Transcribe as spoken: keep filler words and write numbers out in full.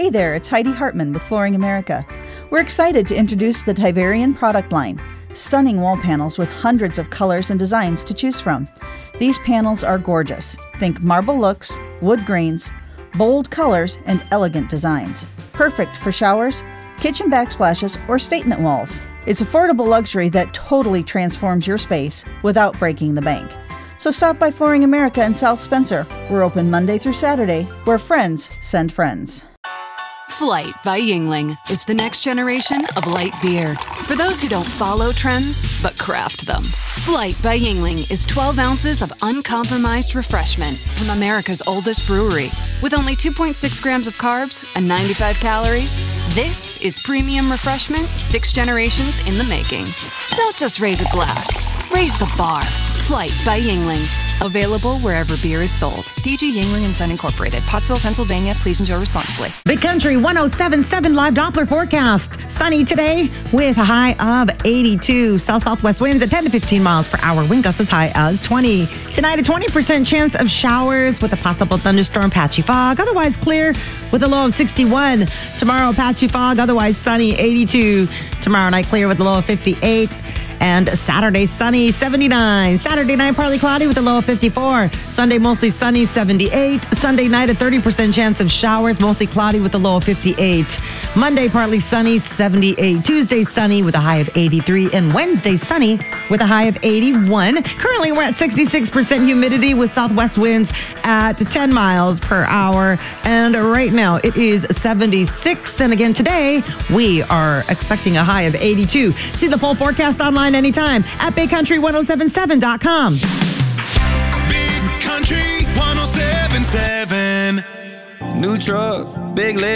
Hey there, it's Heidi Hartman with Flooring America. We're excited to introduce the Tiverian product line. Stunning wall panels with hundreds of colors and designs to choose from. These panels are gorgeous. Think marble looks, wood grains, bold colors, and elegant designs. Perfect for showers, kitchen backsplashes, or statement walls. It's affordable luxury that totally transforms your space without breaking the bank. So stop by Flooring America in South Spencer. We're open Monday through Saturday, where friends send friends. Flight by Yuengling is the next generation of light beer. For those who don't follow trends, but craft them. Flight by Yuengling is twelve ounces of uncompromised refreshment from America's oldest brewery. With only two point six grams of carbs and ninety-five calories, this is premium refreshment six generations in the making. Don't just raise a glass, raise the bar. Flight by Yuengling. Available wherever beer is sold. D G Yuengling and Son Incorporated. Pottsville, Pennsylvania. Please enjoy responsibly. Big Country one oh seven point seven live Doppler forecast. Sunny today with a high of eighty-two. South-southwest winds at ten to fifteen miles per hour. Wind gusts as high as twenty. Tonight, a twenty percent chance of showers with a possible thunderstorm, patchy fog. Otherwise clear with a low of sixty-one. Tomorrow, patchy fog. Otherwise sunny, eighty-two. Tomorrow night, clear with a low of fifty-eight. And Saturday, sunny, seventy-nine. Saturday night, partly cloudy with a low of fifty-four. Sunday, mostly sunny, seventy-eight. Sunday night, a thirty percent chance of showers, mostly cloudy with a low of fifty-eight. Monday, partly sunny, seventy-eight. Tuesday, sunny with a high of eighty-three. And Wednesday, sunny with a high of eighty-one. Currently, we're at sixty-six percent humidity with southwest winds at ten miles per hour. And right now, it is seventy-six. And again, today, we are expecting a high of eighty-two. See the full forecast online anytime at big country one oh seven seven dot com. Big Country one oh seven seven. New truck, big leg.